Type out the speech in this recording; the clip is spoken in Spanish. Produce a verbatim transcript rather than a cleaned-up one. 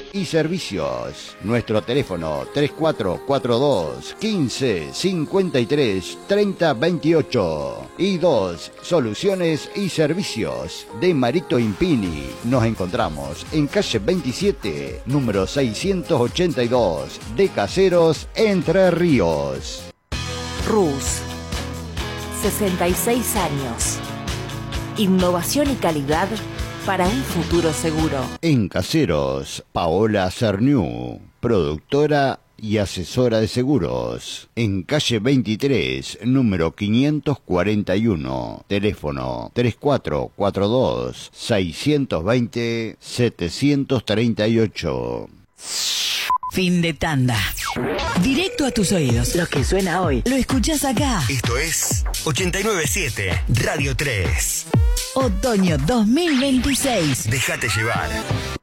y servicios. Nuestro teléfono tres cuatro cuatro dos, quince, cincuenta y tres, treinta, veintiocho. Y dos, soluciones y servicios de Marito Impini. Nos encontramos en calle veintisiete, número seiscientos ochenta y dos, de Caseros, Entre Ríos. Rus, sesenta y seis años. Innovación y calidad para un futuro seguro. En Caseros, Paola Cerniú, productora y asesora de seguros. En calle veintitrés, número quinientos cuarenta y uno. Teléfono tres cuatro cuatro dos, seiscientos veinte, setecientos treinta y ocho. Fin de tanda. Directo a tus oídos. Lo que suena hoy lo escuchás acá. Esto es ochenta y nueve punto siete Radio tres. Otoño dos mil veintiséis. Déjate llevar.